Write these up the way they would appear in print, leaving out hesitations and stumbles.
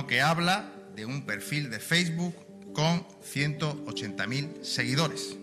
sino que habla de un perfil de Facebook con 180.000 seguidores.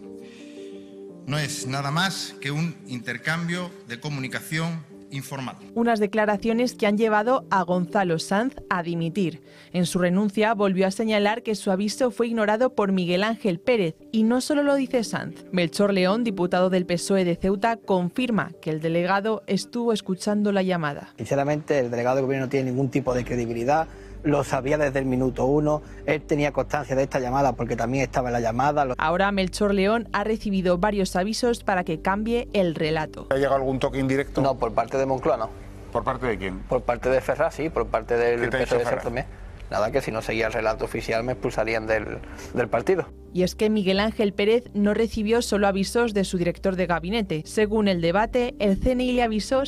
No es nada más que un intercambio de comunicación informal. Unas declaraciones que han llevado a Gonzalo Sanz a dimitir. En su renuncia volvió a señalar que su aviso fue ignorado por Miguel Ángel Pérez. Y no solo lo dice Sanz. Melchor León, diputado del PSOE de Ceuta, confirma que el delegado estuvo escuchando la llamada. Sinceramente, el delegado de gobierno no tiene ningún tipo de credibilidad. Lo sabía desde el minuto 1, él tenía constancia de esta llamada porque también estaba en la llamada. Ahora Melchor León ha recibido varios avisos para que cambie el relato. ¿Ha llegado algún toque indirecto? No, por parte de Moncloa no. ¿Por parte de quién? Por parte de Ferraz, sí, por parte del PSOE de Ferraz? Santander. Nada, que si no seguía el relato oficial me expulsarían del partido. Y es que Miguel Ángel Pérez no recibió solo avisos de su director de gabinete. Según el debate, el CNI le avisó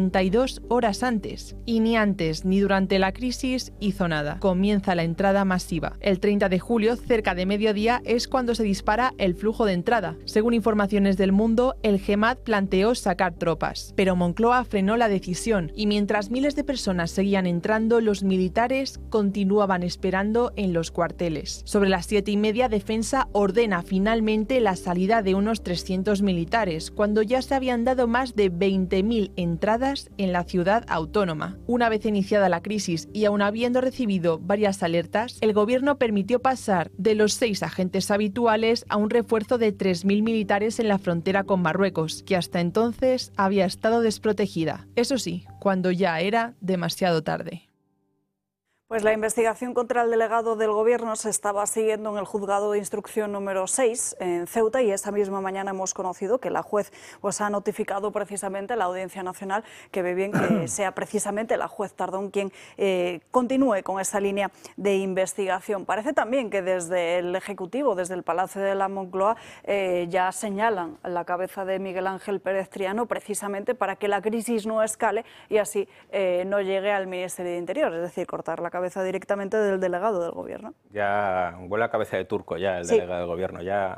72 horas antes. Y ni antes ni durante la crisis hizo nada. Comienza la entrada masiva. El 30 de julio, cerca de mediodía, es cuando se dispara el flujo de entrada. Según informaciones del Mundo, el GEMAT planteó sacar tropas. Pero Moncloa frenó la decisión. Y mientras miles de personas seguían entrando, los militares continuaban esperando en los cuarteles. Sobre las 7:30, Defensa ordena finalmente la salida de unos 300 militares, cuando ya se habían dado más de 20.000 entradas en la ciudad autónoma. Una vez iniciada la crisis y aun habiendo recibido varias alertas, el gobierno permitió pasar de los 6 agentes habituales a un refuerzo de 3.000 militares en la frontera con Marruecos, que hasta entonces había estado desprotegida. Eso sí, cuando ya era demasiado tarde. Pues la investigación contra el delegado del Gobierno se estaba siguiendo en el juzgado de instrucción número 6 en Ceuta y esta misma mañana hemos conocido que la juez ha notificado precisamente a la Audiencia Nacional que ve bien que sea precisamente la juez Tardón quien continúe con esta línea de investigación. Parece también que desde el Ejecutivo, desde el Palacio de la Moncloa, ya señalan la cabeza de Miguel Ángel Pérez Triano precisamente para que la crisis no escale y así no llegue al Ministerio de Interior, es decir, cortar la cabeza directamente del delegado del Gobierno. Ya huele a cabeza de turco ya el delegado del Gobierno,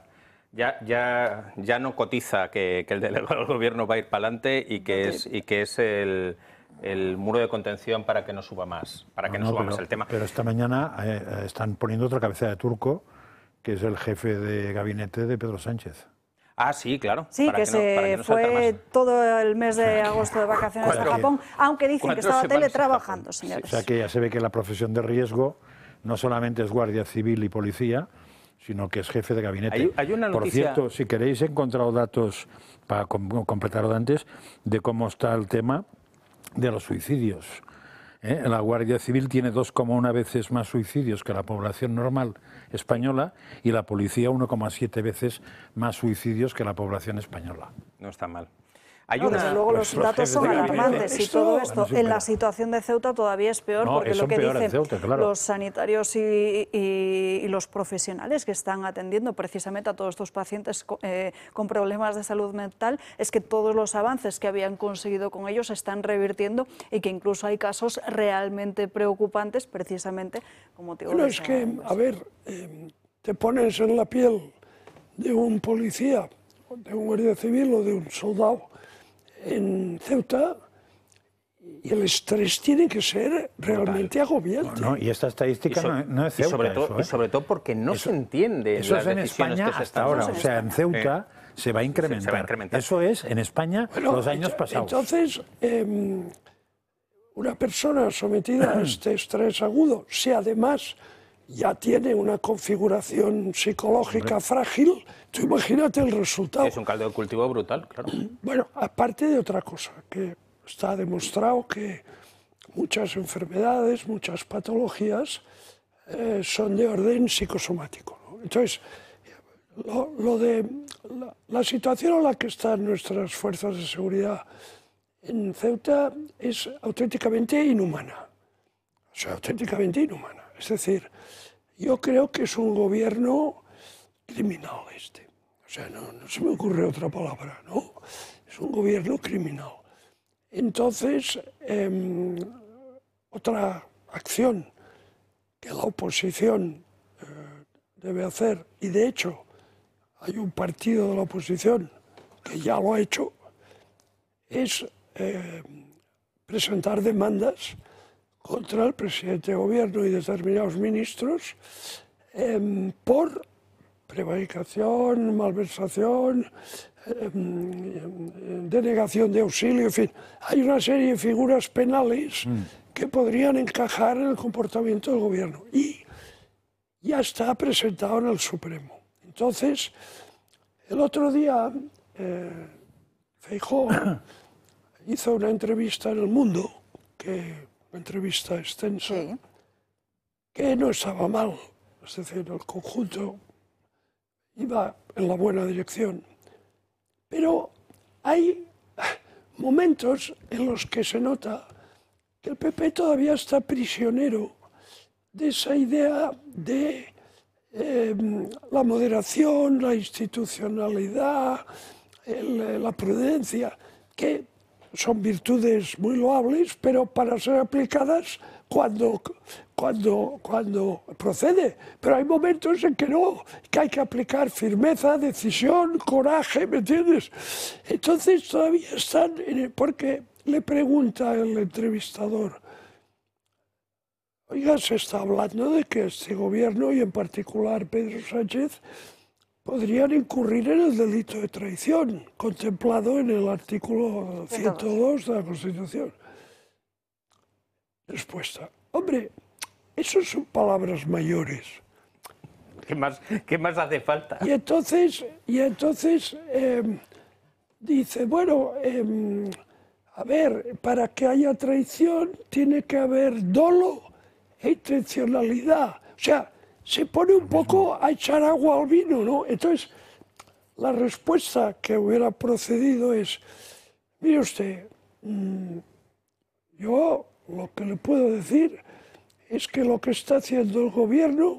ya no cotiza que el delegado del Gobierno va a ir para adelante y que es el muro de contención para que no suba más, más el tema. Pero esta mañana están poniendo otra cabeza de turco, que es el jefe de gabinete de Pedro Sánchez. Ah, sí, claro. Sí, que se fue todo el mes de agosto de vacaciones a Japón, aunque dicen que estaba teletrabajando, señores. O sea que ya se ve que la profesión de riesgo no solamente es guardia civil y policía, sino que es jefe de gabinete. Hay una noticia... Por cierto, si queréis, he encontrado datos, para completarlo de antes, de cómo está el tema de los suicidios. La Guardia Civil tiene 2,1 veces más suicidios que la población normal española y la policía 1,7 veces más suicidios que la población española. No está mal. Desde luego los datos son alarmantes y todo esto en la situación de Ceuta todavía es peor porque lo que dicen Ceuta, los sanitarios y los profesionales que están atendiendo precisamente a todos estos pacientes con problemas de salud mental es que todos los avances que habían conseguido con ellos se están revirtiendo y que incluso hay casos realmente preocupantes precisamente como motivo de es que, a ver, te pones en la piel de un policía, de un guardia civil o de un soldado en Ceuta y el estrés tiene que ser realmente agobiante. No, y esta estadística no es Ceuta. Y sobre todo porque no se entiende eso las es en decisiones España que se hasta están ahora. tomando. O sea, en Ceuta se va a incrementar. Eso es en España los años pasados. Entonces, una persona sometida a este estrés agudo, si además ya tiene una configuración psicológica frágil, tú imagínate el resultado. Es un caldo de cultivo brutal, claro. Bueno, aparte de otra cosa, que está demostrado que muchas enfermedades, muchas patologías son de orden psicosomático, ¿no? Entonces, la situación en la que están nuestras fuerzas de seguridad en Ceuta es auténticamente inhumana. O sea, auténticamente inhumana. Es decir, yo creo que es un gobierno criminal este. O sea, no se me ocurre otra palabra, ¿no? Es un gobierno criminal. Entonces, otra acción que la oposición debe hacer, y de hecho hay un partido de la oposición que ya lo ha hecho, es presentar demandas contra el presidente de gobierno y determinados ministros por prevaricación, malversación, denegación de auxilio, en fin. Hay una serie de figuras penales que podrían encajar en el comportamiento del gobierno y ya está presentado en el Supremo. Entonces, el otro día Feijóo hizo una entrevista en El Mundo, una entrevista extensa, que no estaba mal, es decir, el conjunto iba en la buena dirección. Pero hay momentos en los que se nota que el PP todavía está prisionero de esa idea de la moderación, la institucionalidad, la prudencia, que son virtudes muy loables, pero para ser aplicadas cuando procede. Pero hay momentos en que no, que hay que aplicar firmeza, decisión, coraje, ¿me entiendes? Entonces todavía están, porque le pregunta el entrevistador, oiga, se está hablando de que este gobierno, y en particular Pedro Sánchez, podrían incurrir en el delito de traición, contemplado en el artículo 102 de la Constitución. Respuesta. Hombre, eso son palabras mayores. ¿Qué más hace falta? Y entonces dice, bueno, a ver, para que haya traición tiene que haber dolo e intencionalidad. O sea, se pone un poco a echar agua al vino, ¿no? Entonces, la respuesta que hubiera procedido es, mire usted, yo lo que le puedo decir es que lo que está haciendo el gobierno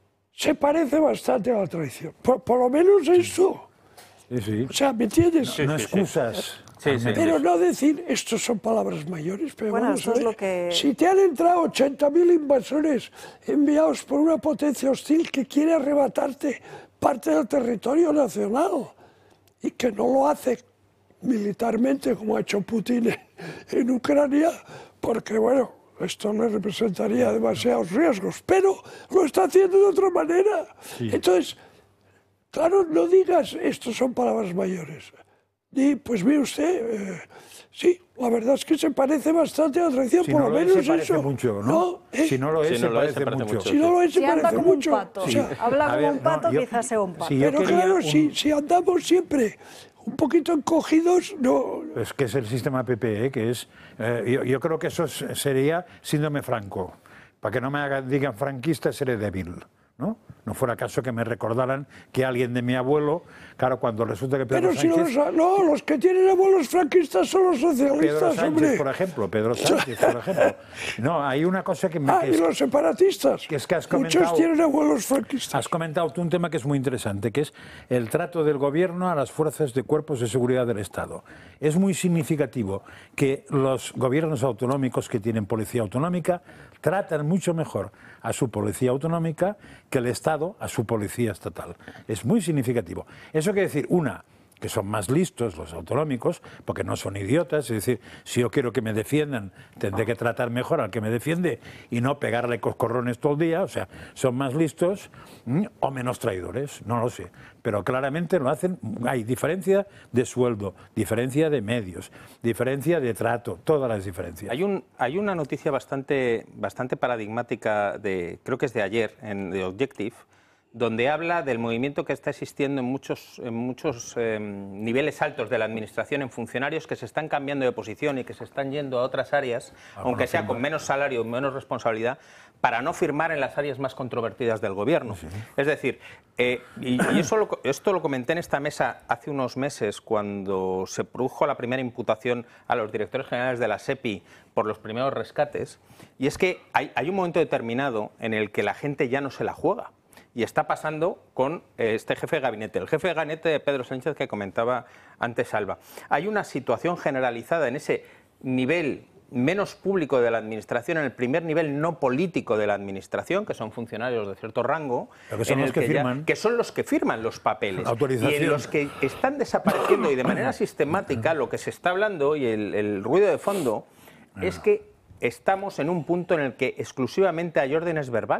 se parece bastante a la traición. Por lo menos eso. Sí. O sea, ¿me entiendes? No excusas. Pero no decir, estos son palabras mayores, pero bueno, vamos a ver, es lo que... si te han entrado 80.000 invasores enviados por una potencia hostil que quiere arrebatarte parte del territorio nacional y que no lo hace militarmente como ha hecho Putin en Ucrania, porque bueno, esto le representaría demasiados riesgos, pero lo está haciendo de otra manera. Sí. Entonces, claro, no digas, estos son palabras mayores. Y pues mire usted, sí, la verdad es que se parece bastante a la traición, si por no lo menos se parece eso. Mucho, ¿no? Si no lo es, se parece mucho. Si no lo es, se parece mucho. Pato. Sí. Habla como un pato, quizás sea un pato. Pero claro, si andamos siempre un poquito encogidos, no... Es que es el sistema PP, que es... yo creo que eso sería síndrome Franco. Para que no me digan franquista, seré débil, ¿no? No fuera caso que me recordaran que alguien de mi abuelo, claro, cuando resulta que Pedro Sánchez... No, los que tienen abuelos franquistas son los socialistas, Pedro Sánchez, hombre. por ejemplo, Pedro Sánchez, por ejemplo. No, hay una cosa que me... y los separatistas. Que es que has comentado, muchos tienen abuelos franquistas. Has comentado tú un tema que es muy interesante, que es el trato del gobierno a las fuerzas de cuerpos de seguridad del Estado. Es muy significativo que los gobiernos autonómicos que tienen policía autonómica tratan mucho mejor a su policía autonómica que el Estado a su policía estatal. Es muy significativo. Eso quiere decir, que son más listos los autonómicos, porque no son idiotas, es decir, si yo quiero que me defiendan, tendré que tratar mejor al que me defiende y no pegarle coscorrones todo el día, o sea, son más listos o menos traidores, no lo sé, pero claramente lo hacen. Hay diferencia de sueldo, diferencia de medios, diferencia de trato, todas las diferencias. Hay una noticia bastante paradigmática, creo que es de ayer, en The Objective, donde habla del movimiento que está existiendo en muchos niveles altos de la administración, en funcionarios que se están cambiando de posición y que se están yendo a otras áreas, aunque sea con menos salario, menos responsabilidad, para no firmar en las áreas más controvertidas del gobierno. Sí. Es decir, esto lo comenté en esta mesa hace unos meses, cuando se produjo la primera imputación a los directores generales de la SEPI por los primeros rescates, y es que hay un momento determinado en el que la gente ya no se la juega. Y está pasando con este jefe de gabinete, el jefe de gabinete de Pedro Sánchez que comentaba antes Alba. Hay una situación generalizada en ese nivel menos público de la administración, en el primer nivel no político de la administración, que son funcionarios de cierto rango, que son los que firman. Que son los que firman los papeles. Autorización. Y en los que están desapareciendo y de manera sistemática, lo que se está hablando y el ruido de fondo es que estamos en un punto en el que exclusivamente hay órdenes verbales.